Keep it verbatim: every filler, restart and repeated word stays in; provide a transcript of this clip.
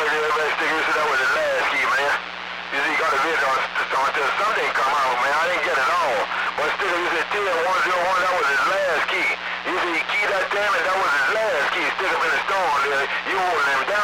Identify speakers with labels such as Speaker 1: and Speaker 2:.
Speaker 1: there, everybody stick. You said that was his last key, man. You see, he got a video on, on until something come out, man. I didn't get it all. But still, you said ten one zero one, that was his last key. You see, he keyed that damn and that was his last key. Stick up in the stone there. You holding him down.